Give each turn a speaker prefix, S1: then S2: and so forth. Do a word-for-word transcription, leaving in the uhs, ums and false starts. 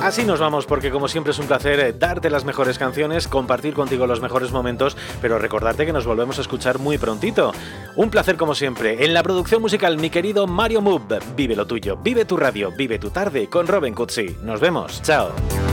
S1: Así nos vamos, porque como siempre es un placer darte las mejores canciones, compartir contigo los mejores momentos, pero recordarte que nos volvemos a escuchar muy prontito. Un placer como siempre. En la producción musical, mi querido Mario Move. Vive lo tuyo, vive tu radio, vive tu tarde con Robin Cutsi. Nos vemos. Chao.